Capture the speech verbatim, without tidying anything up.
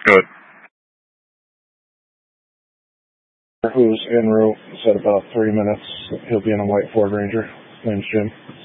Good. Who's en route, said about three minutes. He'll be in a white Ford Ranger. His name's Jim.